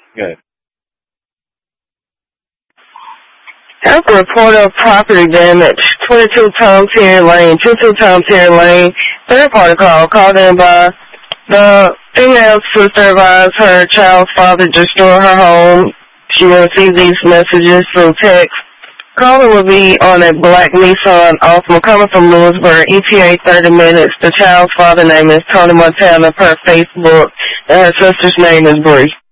Good. Have a report of property damage, 22 Tom Terry Lane, 22 Tom Terry Lane. Third party called in by the female sister advised her child's father destroyed her home. She will receive these messages through text. Caller will be on a black Nissan Altima coming from Lewisburg, ETA 30 minutes. The child's father's name is Tony Montana per Facebook, and her sister's name is Bree.